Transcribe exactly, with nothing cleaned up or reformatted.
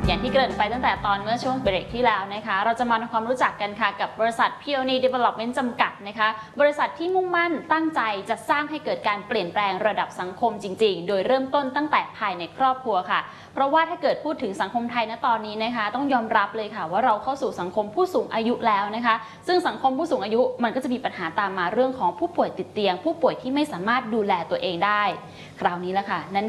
อย่างที่เกริ่นไปตั้งแต่ตอนเมื่อช่วงเบรกที่แล้วนะคะเราจะมาทำความรู้จักกันค่ะกับบริษัท พี โอ เอ็น อี Development จำกัดนะคะบริษัทที่มุ่งมั่นตั้งใจจะสร้างให้เกิดการเปลี่ยนแปลงระดับสังคมจริงๆโดยเริ่มต้นตั้งแต่ภายในครอบครัวค่ะเพราะว่าถ้าเกิดพูดถึงสังคมไทยณตอนนี้นะคะต้องยอมรับเลยค่ะว่าเราเข้าสู่สังคมผู้สูงอายุแล้วนะคะซึ่งสังคมผู้สูงอายุมันก็จะมีปัญหาตามมาเรื่องของผู้ป่วยติดเตียงผู้ป่วยที่ไม่สามารถดูแลตัวเองได้คราวนี้แหละค่ะนั่น